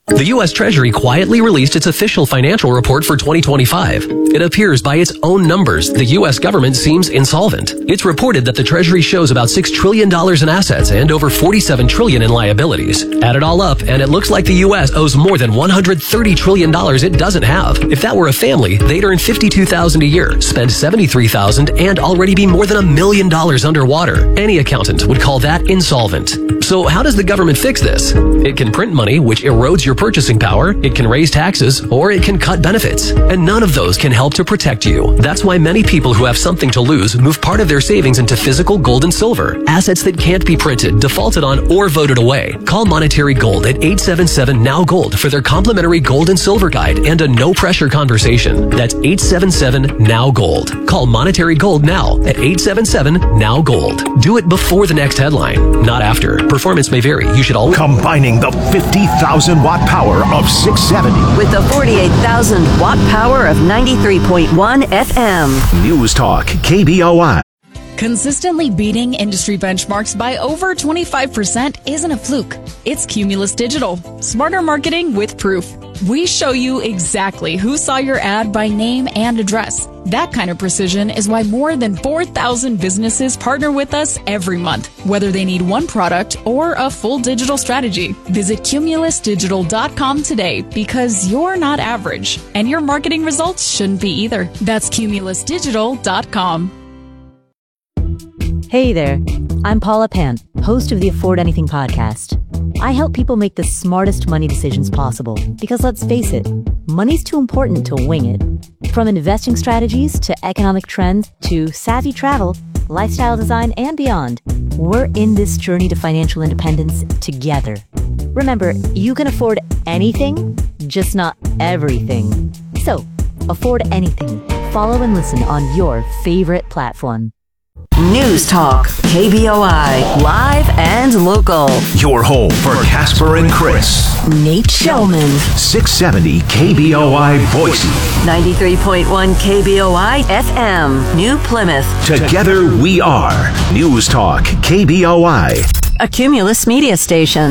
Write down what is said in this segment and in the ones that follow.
The U.S. Treasury quietly released its official financial report for 2025. It appears by its own numbers, the U.S. government seems insolvent. It's reported that the Treasury shows about $6 trillion in assets and over $47 trillion in liabilities. Add it all up, and it looks like the U.S. owes more than $130 trillion it doesn't have. If that were a family, they'd earn $52,000 a year, spend $73,000, and already be more than $1 million underwater. Any accountant would call that insolvent. So how does the government fix this? It can print money, which erodes your purchasing power, it can raise taxes, or it can cut benefits. And none of those can help to protect you. That's why many people who have something to lose move part of their savings into physical gold and silver, assets that can't be printed, defaulted on, or voted away. Call Monetary Gold at 877-NOW-GOLD for their complimentary gold and silver guide and a no-pressure conversation. That's 877-NOW-GOLD. Call Monetary Gold now at 877-NOW-GOLD. Do it before the next headline, not after. Performance may vary. You should always... Combining the 50,000 watt power of 670 with the 48,000 watt power of 93.1 FM. News Talk KBOI. Consistently beating industry benchmarks by over 25% isn't a fluke. It's Cumulus Digital. Smarter marketing with proof. We show you exactly who saw your ad by name and address. That kind of precision is why more than 4,000 businesses partner with us every month, whether they need one product or a full digital strategy. Visit cumulusdigital.com today because you're not average, and your marketing results shouldn't be either. That's cumulusdigital.com. Hey there, I'm Paula Pant, host of the Afford Anything podcast. I help people make the smartest money decisions possible because let's face it, money's too important to wing it. From investing strategies to economic trends to savvy travel, lifestyle design, and beyond, we're in this journey to financial independence together. Remember, you can afford anything, just not everything. So, afford anything. Follow and listen on your favorite platform. News Talk KBOI, live and local. Your home for Casper and Chris. Nate Shellman. 670 KBOI Boise. 93.1 KBOI FM, New Plymouth. Together we are News Talk KBOI. A Cumulus media station.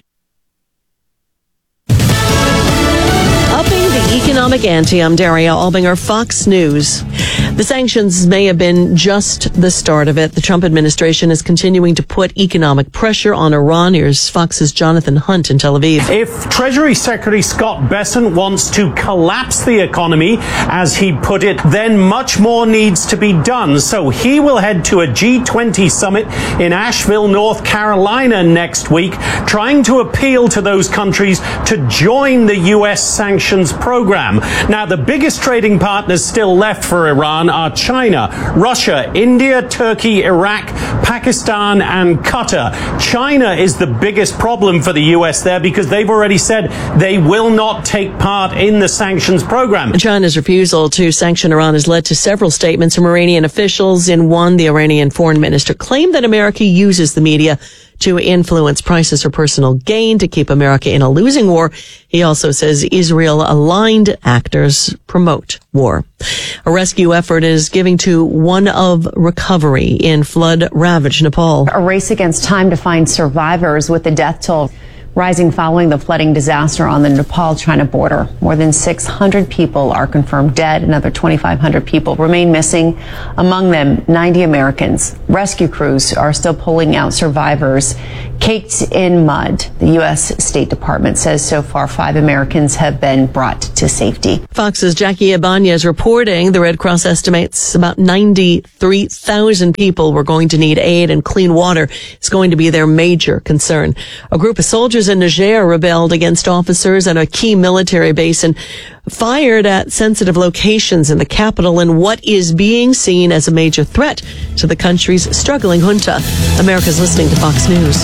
Economic ante. I'm Daria Albinger, Fox News. The sanctions may have been just the start of it. The Trump administration is continuing to put economic pressure on Iran. Here's Fox's Jonathan Hunt in Tel Aviv. If Treasury Secretary Scott Bessent wants to collapse the economy, as he put it, then much more needs to be done. So he will head to a G20 summit in Asheville, North Carolina next week, trying to appeal to those countries to join the U.S. sanctions program. Now, the biggest trading partners still left for Iran are China, Russia, India, Turkey, Iraq, Pakistan, and Qatar. China is the biggest problem for the U.S. there because they've already said they will not take part in the sanctions program. China's refusal to sanction Iran has led to several statements from Iranian officials. In one, the Iranian foreign minister claimed that America uses the media to influence prices for personal gain to keep America in a losing war. He also says Israel-aligned actors promote war. A rescue effort is giving to one of recovery in flood-ravaged Nepal. A race against time to find survivors, with the death toll rising following the flooding disaster on the Nepal-China border. More than 600 people are confirmed dead. Another 2,500 people remain missing, among them 90 Americans. Rescue crews are still pulling out survivors caked in mud. The U.S. State Department says so far 5 Americans have been brought to safety. Fox's Jackie Ibanez reporting the Red Cross estimates about 93,000 people were going to need aid, and clean water is going to be their major concern. A group of soldiers in Niger rebelled against officers at a key military base and fired at sensitive locations in the capital in what is being seen as a major threat to the country's struggling junta. America's listening to Fox News.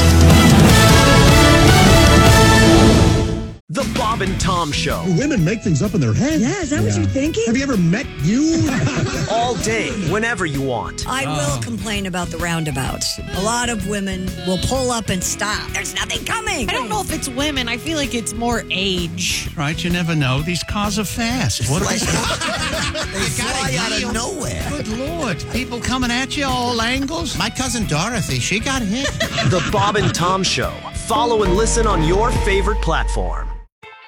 The Bob and Tom Show. Women make things up in their head. Yeah, is that what you're thinking? Have you ever met you? All day, whenever you want. I will complain about the roundabouts. A lot of women will pull up and stop. There's nothing coming. I don't know if it's women. I feel like it's more age. Right, you never know. These cars are fast. What they fly out of nowhere. Good Lord. People coming at you all angles. My cousin Dorothy, she got hit. The Bob and Tom Show. Follow and listen on your favorite platform.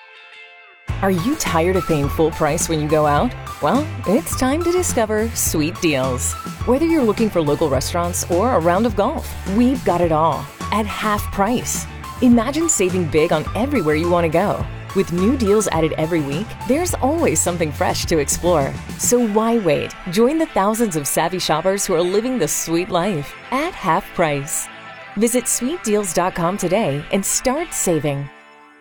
Are you tired of paying full price when you go out? Well, it's time to discover Sweet Deals. Whether you're looking for local restaurants or a round of golf, we've got it all at half price. Imagine saving big on everywhere you want to go. With new deals added every week, there's always something fresh to explore. So why wait? Join the thousands of savvy shoppers who are living the sweet life at half price. Visit sweetdeals.com today and start saving.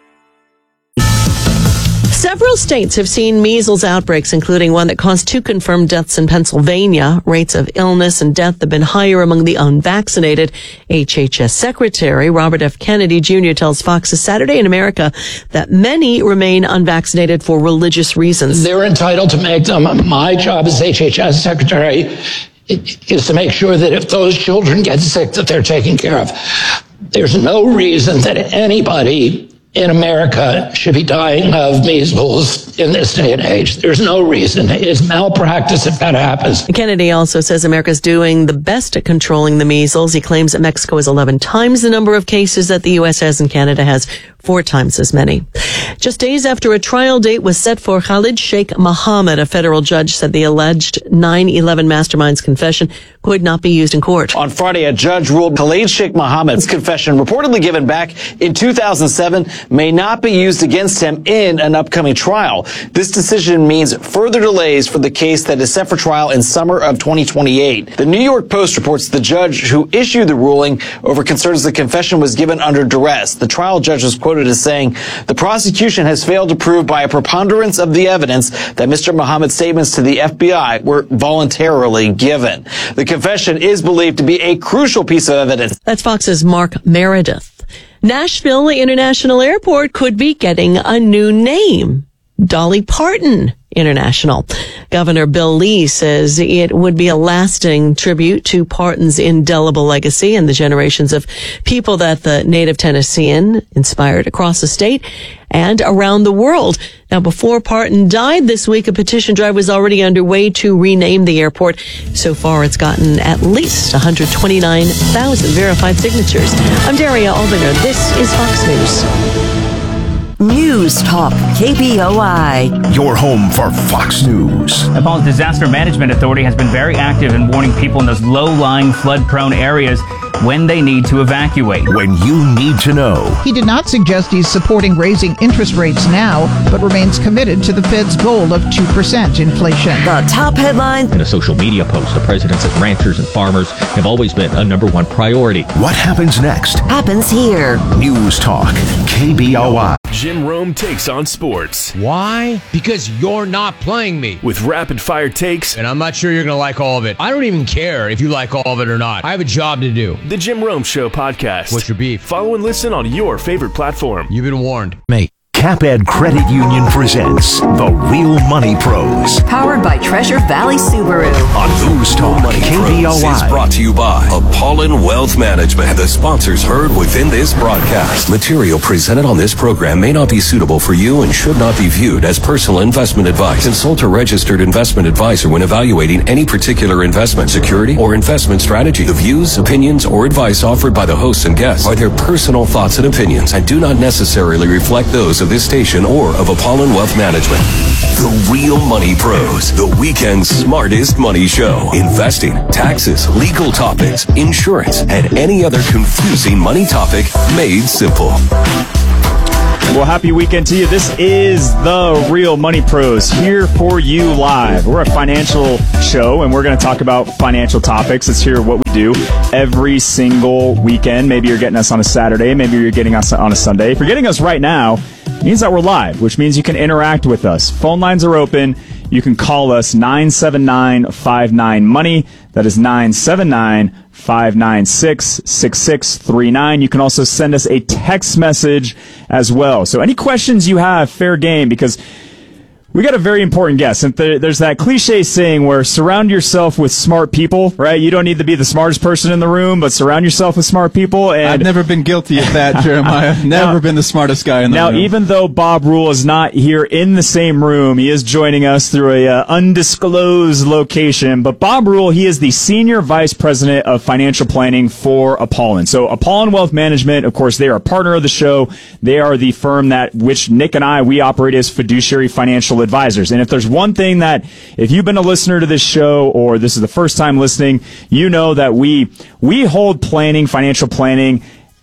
Several states have seen measles outbreaks, including one that caused 2 confirmed deaths in Pennsylvania. Rates of illness and death have been higher among the unvaccinated. HHS Secretary Robert F. Kennedy Jr. tells Fox's Saturday in America that many remain unvaccinated for religious reasons. They're entitled to make them. My job as HHS Secretary is to make sure that if those children get sick, that they're taken care of. There's no reason that anybody in America should be dying of measles in this day and age. There's no reason. It's malpractice if that happens. Kennedy also says America's doing the best at controlling the measles. He claims that Mexico has 11 times the number of cases that the U.S. has, and Canada has 4 times as many. Just days after a trial date was set for Khalid Sheikh Mohammed, a federal judge said the alleged 9/11 mastermind's confession could not be used in court. On Friday, a judge ruled Khalid Sheikh Mohammed's confession, reportedly given back in 2007, may not be used against him in an upcoming trial. This decision means further delays for the case that is set for trial in summer of 2028. The New York Post reports the judge who issued the ruling over concerns the confession was given under duress. The trial judge was quoted as saying, "The prosecution has failed to prove by a preponderance of the evidence that Mr. Mohammed's statements to the FBI were voluntarily given." The confession is believed to be a crucial piece of evidence. That's Fox's Mark Meredith. Nashville International Airport could be getting a new name. Dolly Parton International. Governor Bill Lee says it would be a lasting tribute to Parton's indelible legacy and the generations of people that the native Tennessean inspired across the state and around the world. Now, before Parton died this week, a petition drive was already underway to rename the airport. So far, it's gotten at least 129,000 verified signatures. I'm Daria Aldinger. This is Fox News. News Talk KBOI. Your home for Fox News. Nepal's Disaster Management Authority has been very active in warning people in those low-lying, flood-prone areas when they need to evacuate. When you need to know. He did not suggest he's supporting raising interest rates now, but remains committed to the Fed's goal of 2% inflation. The top headlines. In a social media post, the president says ranchers and farmers have always been a number one priority. What happens next? Happens here. News Talk KBOI. Jim Rome takes on sports. Why? Because you're not playing me. With rapid-fire takes. And I'm not sure you're going to like all of it. I don't even care if you like all of it or not. I have a job to do. The Jim Rome Show podcast. What's your beef? Follow and listen on your favorite platform. You've been warned. Mate. CapEd Credit Union presents The Real Money Pros. Powered by Treasure Valley Subaru. On News Talk KBOI. Is brought to you by Apollon Wealth Management. The sponsors heard within this broadcast. Material presented on this program may not be suitable for you and should not be viewed as personal investment advice. Consult a registered investment advisor when evaluating any particular investment, security, or investment strategy. The views, opinions, or advice offered by the hosts and guests are their personal thoughts and opinions and do not necessarily reflect those of this station or of Apollon Wealth Management. The Real Money Pros, the weekend's smartest money show. Investing, taxes, legal topics, insurance, and any other confusing money topic made simple. Well, happy weekend to you. This is the Real Money Pros here for you live. We're a financial show, and we're going to talk about financial topics. It's here what we do every single weekend. Maybe you're getting us on a Saturday. Maybe you're getting us on a Sunday. If you're getting us right now, it means that we're live, which means you can interact with us. Phone lines are open. You can call us 979-59-MONEY. That is 979-596-6639. You can also send us a text message as well. So any questions you have, fair game, because We got a very important guest. And there's that cliche saying where surround yourself with smart people, right? You don't need to be the smartest person in the room, but surround yourself with smart people. And I've never been guilty of that, Jeremiah. Never been the smartest guy in the room. Now, even though Bob Rule is not here in the same room, he is joining us through a undisclosed location. But Bob Rule, he is the Senior Vice President of Financial Planning for Apollon. So Apollon Wealth Management, of course, they are a partner of the show. They are the firm that which Nick and I, we operate as fiduciary financial advisors. And if there's one thing that, if you've been a listener to this show or this is the first time listening, you know that we hold financial planning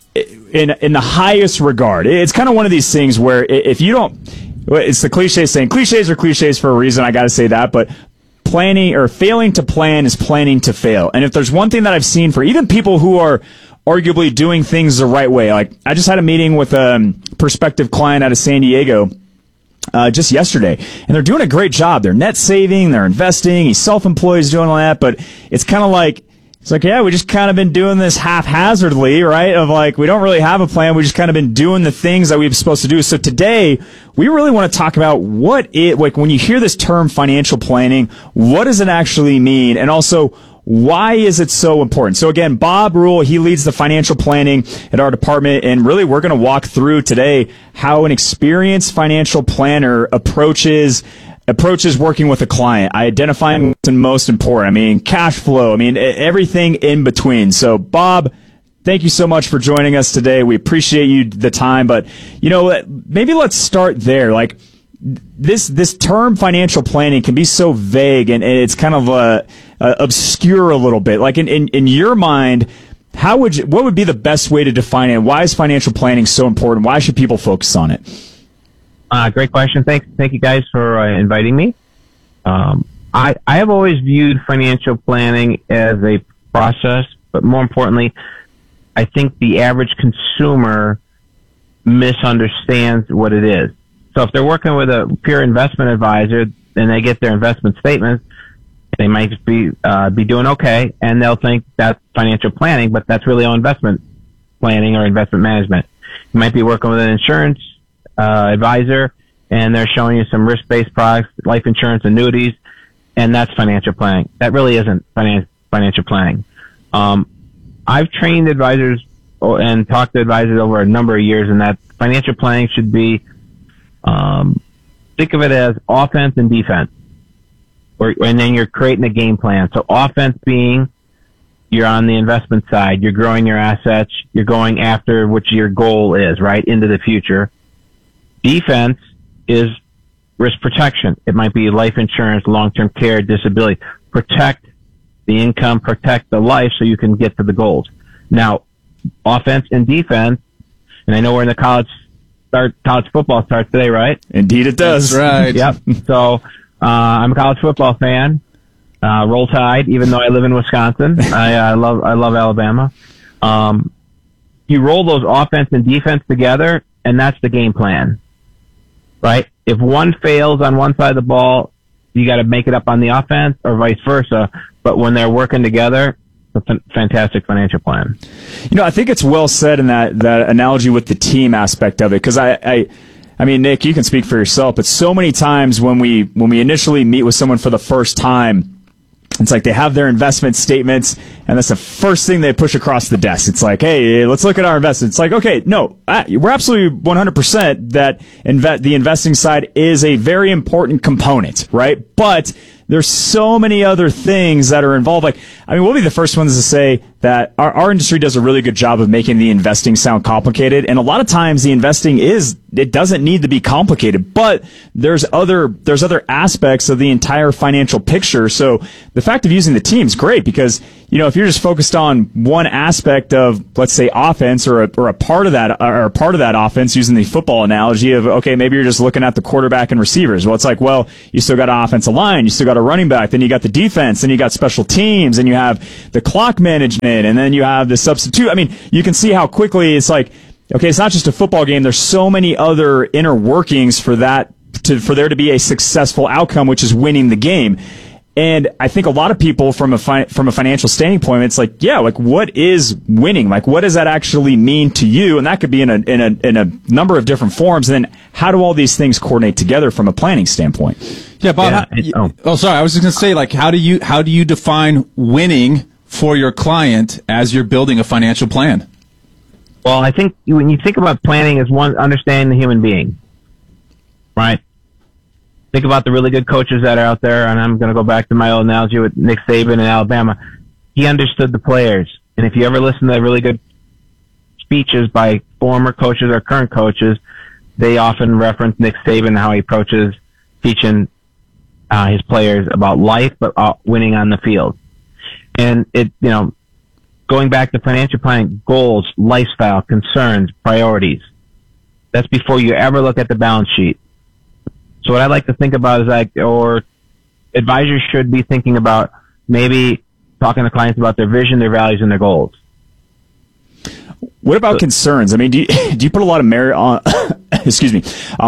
in the highest regard. It's kind of one of these things where if you don't, it's the cliche saying, cliches are cliches for a reason, I got to say that, but planning or failing to plan is planning to fail. And if there's one thing that I've seen for even people who are arguably doing things the right way, like I just had a meeting with a prospective client out of San Diego just yesterday, and they're doing a great job. They're net saving, they're investing, he's self-employed, he's doing all that, but it's kind of like, it's like, yeah, we just kind of been doing this haphazardly, right? Of like, we don't really have a plan. We just kind of been doing the things that we're supposed to do. So today, we really want to talk about like when you hear this term financial planning, what does it actually mean? And also, why is it so important? So again, Bob Rule, he leads the financial planning at our department, and really we're going to walk through today how an experienced financial planner approaches working with a client, identifying what's most important. I mean, cash flow, I mean, everything in between. So Bob, thank you so much for joining us today. We appreciate the time, but maybe let's start there. Like this term financial planning can be so vague and it's kind of obscure a little bit. Like in your mind, what would be the best way to define it? Why is financial planning so important? Why should people focus on it? Great question. Thank you guys for inviting me. I have always viewed financial planning as a process, but more importantly, I think the average consumer misunderstands what it is. So if they're working with a pure investment advisor and they get their investment statements, they might be doing okay, and they'll think that's financial planning, but that's really all investment planning or investment management. You might be working with an insurance advisor, and they're showing you some risk-based products, life insurance, annuities, and that's financial planning. That really isn't financial planning. I've trained advisors and talked to advisors over a number of years, and that financial planning should be, think of it as offense and defense, and then you're creating a game plan. So offense being, you're on the investment side, you're growing your assets, you're going after what your goal is, right, into the future. Defense is risk protection. It might be life insurance, long-term care, disability. Protect the income, protect the life so you can get to the goals. Now, offense and defense, and I know we're in the college football starts today, right? Indeed it does. That's right. Yep. So, I'm a college football fan. Roll Tide, even though I live in Wisconsin. I love Alabama. You roll those offense and defense together, and that's the game plan. Right? If one fails on one side of the ball, you got to make it up on the offense or vice versa. But when they're working together, it's a fantastic financial plan. I think it's well said in that analogy with the team aspect of it. Cause I mean, Nick, you can speak for yourself, but so many times when we initially meet with someone for the first time, it's like they have their investment statements, and that's the first thing they push across the desk. It's like, hey, let's look at our investments. It's like, okay, no, we're absolutely 100% that the investing side is a very important component, right? But there's so many other things that are involved. Like, I mean, we'll be the first ones to say that our industry does a really good job of making the investing sound complicated. And a lot of times the investing it doesn't need to be complicated, but there's other aspects of the entire financial picture. So the fact of using the team is great because, if you're just focused on one aspect of, let's say, offense or a part of that offense, using the football analogy of, okay, maybe you're just looking at the quarterback and receivers. Well, it's like, well, you still got an offensive line, you still got a running back, then you got the defense, then you got special teams, and you have the clock management, and then you have the substitute. I mean, you can see how quickly it's like, okay, it's not just a football game. There's so many other inner workings for there to be a successful outcome, which is winning the game. And I think a lot of people from a financial standing point, it's like, yeah, like what is winning? Like what does that actually mean to you? And that could be in a number of different forms. And then how do all these things coordinate together from a planning standpoint? Yeah, Bob. Sorry. I was just going to say, like, how do you define winning for your client as you're building a financial plan? Well, I think when you think about planning as one, understanding the human being, right? Think about the really good coaches that are out there, and I'm going to go back to my old analogy with Nick Saban in Alabama. He understood the players. And if you ever listen to really good speeches by former coaches or current coaches, they often reference Nick Saban and how he approaches teaching his players about life, but winning on the field. And going back to financial planning, goals, lifestyle, concerns, priorities. That's before you ever look at the balance sheet. So what I like to think about is or advisors should be thinking about maybe talking to clients about their vision, their values, and their goals. What about concerns? I mean, do you put a lot of merit on, excuse me,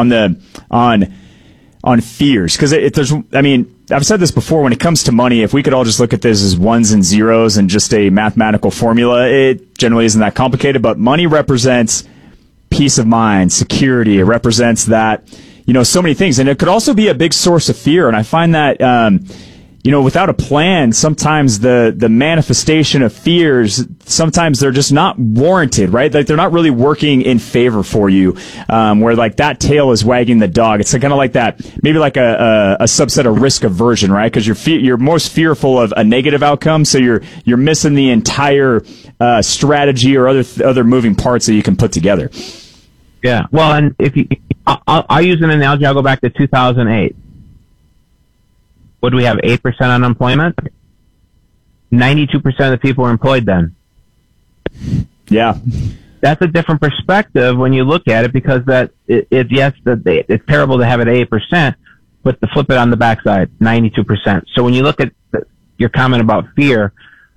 on fears? Because I've said this before, when it comes to money, if we could all just look at this as ones and zeros and just a mathematical formula, it generally isn't that complicated, but money represents peace of mind, security. It represents that, so many things. And it could also be a big source of fear. And I find that, without a plan, sometimes the manifestation of fears, sometimes they're just not warranted, right? Like they're not really working in favor for you, where like that tail is wagging the dog. It's kind of like that, maybe like a subset of risk aversion, right? Because you're most fearful of a negative outcome, so you're missing the entire strategy or other moving parts that you can put together. Yeah. Well, and I'll use an analogy. I'll go back to 2008. What do we have? 8% unemployment? 92% of the people were employed then. Yeah. That's a different perspective when you look at it, because it's terrible to have it at 8%, but to flip it on the backside, 92%. So when you look at your comment about fear,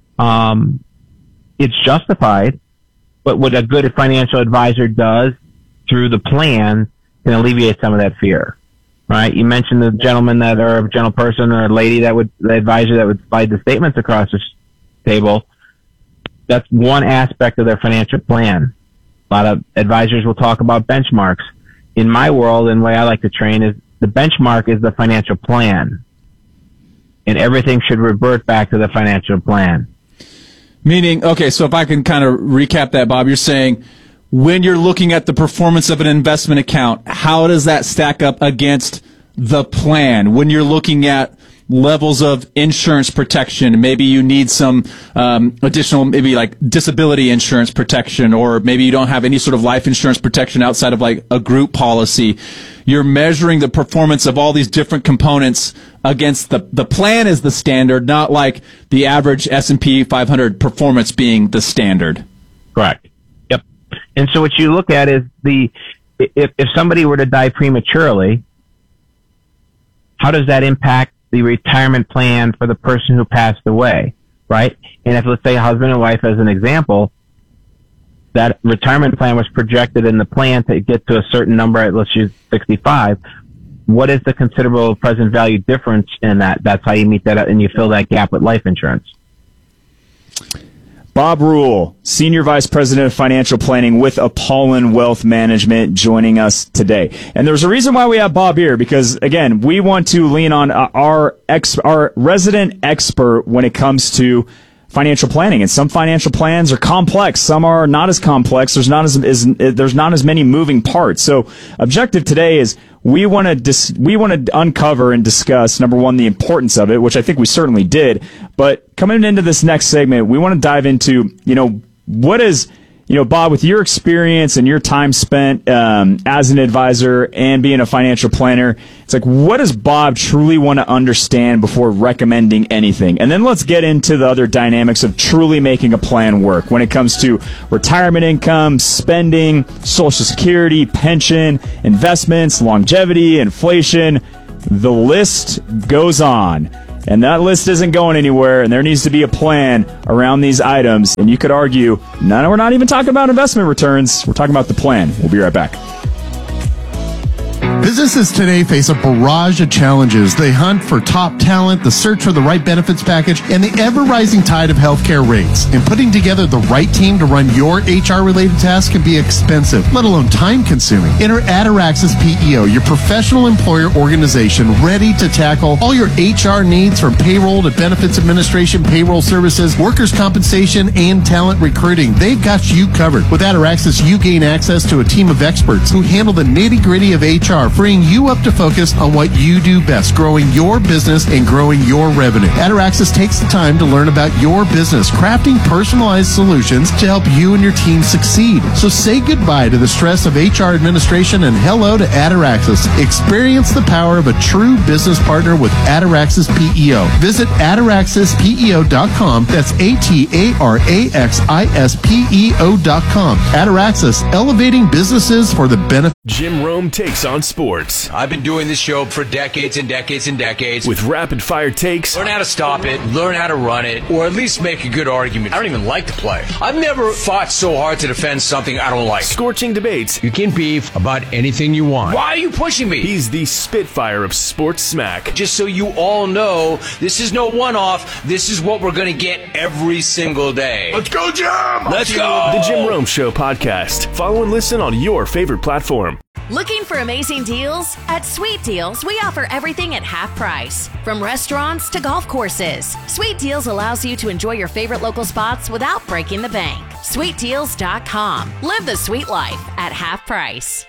it's justified, but what a good financial advisor does through the plan can alleviate some of that fear. Right? You mentioned the gentleman or a gentle person or a lady the advisor that would slide the statements across the table. That's one aspect of their financial plan. A lot of advisors will talk about benchmarks. In my world, and the way I like to train is the benchmark is the financial plan. And everything should revert back to the financial plan. Meaning, okay, so if I can kind of recap that, Bob, you're saying, when you're looking at the performance of an investment account, how does that stack up against the plan? When you're looking at levels of insurance protection, maybe you need some additional, maybe like disability insurance protection, or maybe you don't have any sort of life insurance protection outside of like a group policy. You're measuring the performance of all these different components against the plan is the standard, not like the average S&P 500 performance being the standard. Correct. And so what you look at is if somebody were to die prematurely, how does that impact the retirement plan for the person who passed away, right? And if, let's say, husband and wife as an example, that retirement plan was projected in the plan to get to a certain number, let's use 65, what is the considerable present value difference in that? That's how you meet that up and you fill that gap with life insurance. Bob Rule, Senior Vice President of Financial Planning with Apollon Wealth Management, joining us today. And there's a reason why we have Bob here, because, again, we want to lean on our resident expert when it comes to financial planning. And some financial plans are complex. Some are not as complex. There's not as many moving parts. So objective today is we want to uncover and discuss, number one, the importance of it, which I think we certainly did. But coming into this next segment, we want to dive into, what is, Bob, with your experience and your time spent as an advisor and being a financial planner, it's like, what does Bob truly want to understand before recommending anything? And then let's get into the other dynamics of truly making a plan work when it comes to retirement income, spending, Social Security, pension, investments, longevity, inflation. The list goes on. And that list isn't going anywhere, and there needs to be a plan around these items. And you could argue, no, we're not even talking about investment returns. We're talking about the plan. We'll be right back. Businesses today face a barrage of challenges. They hunt for top talent, the search for the right benefits package, and the ever-rising tide of healthcare rates. And putting together the right team to run your HR-related tasks can be expensive, let alone time-consuming. Enter Ataraxis PEO, your professional employer organization ready to tackle all your HR needs from payroll to benefits administration, payroll services, workers' compensation, and talent recruiting. They've got you covered. With Ataraxis, you gain access to a team of experts who handle the nitty-gritty of HR, freeing you up to focus on what you do best, growing your business and growing your revenue. Ataraxis takes the time to learn about your business, crafting personalized solutions to help you and your team succeed. So say goodbye to the stress of HR administration and hello to Ataraxis. Experience the power of a true business partner with Ataraxis PEO. Visit ataraxispeo.com. That's ATARAXISPEO.com. Ataraxis, elevating businesses for the benefit. Jim Rome takes on sports. I've been doing this show for decades and decades and decades. With rapid fire takes. Learn how to stop it, learn how to run it, or at least make a good argument. I don't even like to play. I've never fought so hard to defend something I don't like. Scorching debates. You can beef about anything you want. Why are you pushing me? He's the Spitfire of sports smack. Just so you all know, this is no one-off. This is what we're going to get every single day. Let's go, Jim! Let's go! The Jim Rome Show podcast. Follow and listen on your favorite platform. Looking for amazing deals? At Sweet Deals, we offer everything at half price. From restaurants to golf courses, Sweet Deals allows you to enjoy your favorite local spots without breaking the bank. SweetDeals.com. Live the sweet life at half price.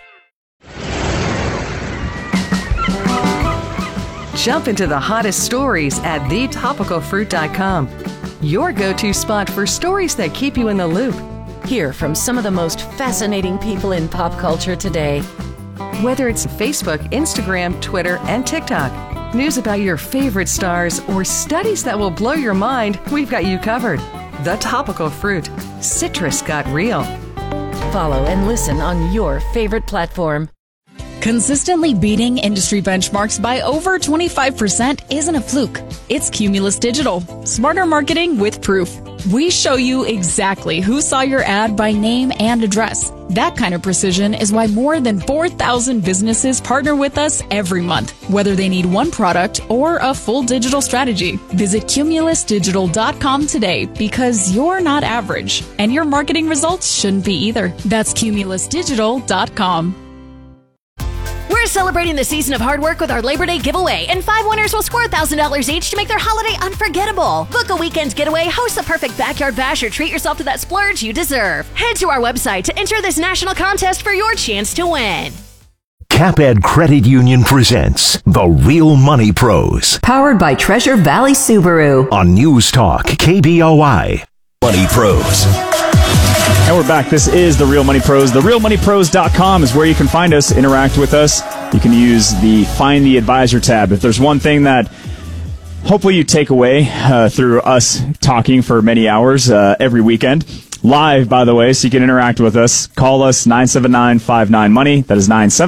Jump into the hottest stories at thetopicalfruit.com. Your go-to spot for stories that keep you in the loop. Hear from some of the most fascinating people in pop culture today. Whether it's Facebook, Instagram, Twitter, and TikTok, news about your favorite stars, or studies that will blow your mind, we've got you covered. The Topical Fruit. Citrus got real. Follow and listen on your favorite platform. Consistently beating industry benchmarks by over 25% isn't a fluke. It's Cumulus Digital. Smarter marketing with proof. We show you exactly who saw your ad by name and address. That kind of precision is why more than 4,000 businesses partner with us every month, whether they need one product or a full digital strategy. Visit cumulusdigital.com today because you're not average, and your marketing results shouldn't be either. That's cumulusdigital.com. We're celebrating the season of hard work with our Labor Day giveaway, and 5 winners will score $1,000 each to make their holiday unforgettable. Book a weekend getaway, host the perfect backyard bash, or treat yourself to that splurge you deserve. Head to our website to enter this national contest for your chance to win. CapEd Credit Union presents The Real Money Pros. Powered by Treasure Valley Subaru. On News Talk KBOI. Money Pros. And we're back. This is The Real Money Pros. TheRealMoneyPros.com is where you can find us, interact with us. You can use the Find the Advisor tab. If there's one thing that hopefully you take away through us talking for many hours every weekend, live, by the way, so you can interact with us. Call us 979-59-MONEY. That is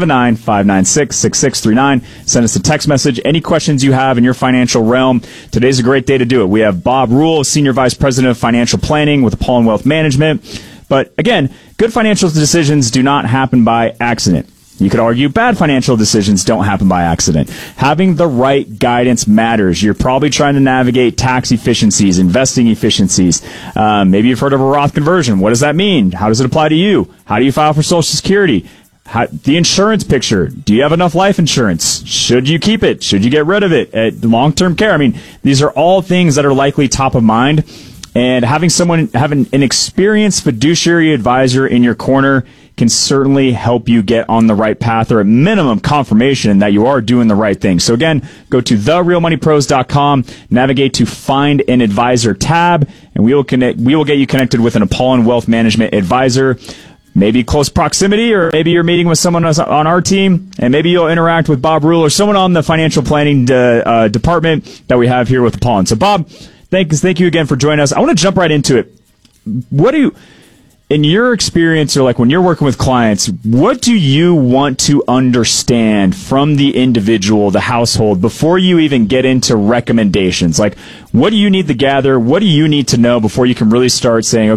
979-596-6639. Send us a text message. Any questions you have in your financial realm, today's a great day to do it. We have Bob Rule, Senior Vice President of Financial Planning with Apollon Wealth Management. But again, good financial decisions do not happen by accident. You could argue bad financial decisions don't happen by accident. Having the right guidance matters. You're probably trying to navigate tax efficiencies, investing efficiencies. Maybe you've heard of a Roth conversion. What does that mean? How does it apply to you? How do you file for Social Security? The insurance picture. Do you have enough life insurance? Should you keep it? Should you get rid of it? Long-term care. I mean, these are all things that are likely top of mind. And having an experienced fiduciary advisor in your corner can certainly help you get on the right path, or at minimum confirmation that you are doing the right thing. So again, go to TheRealMoneyPros.com, navigate to Find an Advisor tab, and we will get you connected with an Apollon Wealth Management advisor. Maybe close proximity, or maybe you're meeting with someone on our team, and maybe you'll interact with Bob Rule or someone on the financial planning department that we have here with Apollon. So Bob, thank you again for joining us. I want to jump right into it. In your experience, or like when you're working with clients, what do you want to understand from the individual, the household, before you even get into recommendations? Like, what do you need to gather? What do you need to know before you can really start saying,